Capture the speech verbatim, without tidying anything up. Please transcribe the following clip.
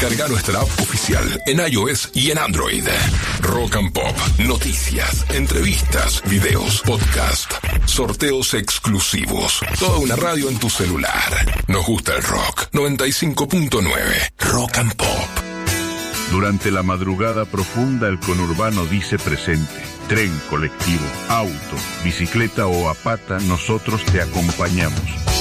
Descarga nuestra app oficial en iOS y en Android. Rock and Pop, noticias, entrevistas, videos, podcast, sorteos exclusivos. Toda una radio en tu celular. Nos gusta el rock. noventa y cinco punto nueve. Rock and Pop. Durante la madrugada profunda, el conurbano dice presente. Tren, colectivo, auto, bicicleta o a pata, nosotros te acompañamos.